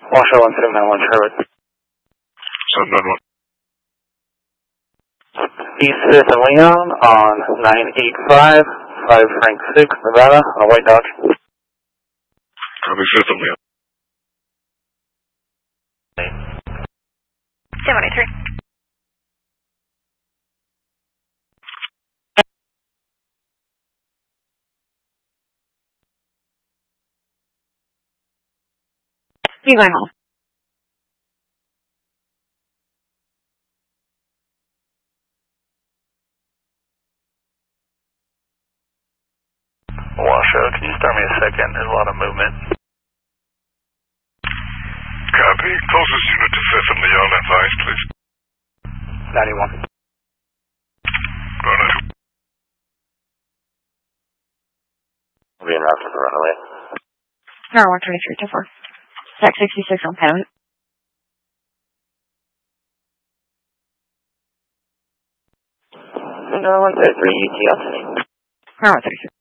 Washoe 179 Sherwood. 791. East 5th and Leon on 985, 5 Frank 6, Nevada, on a white Dodge. Copy 5th and Leon. 783. You going home? Washoe, can you start me a second? There's a lot of movement. Copy. Closest unit to 5th and Leon, advise, please. 91. Go ahead. We'll be en route to the runaway. Tower 123 to 4. Stack 66 on Penn. No, 133 UT Austin. Tower 133.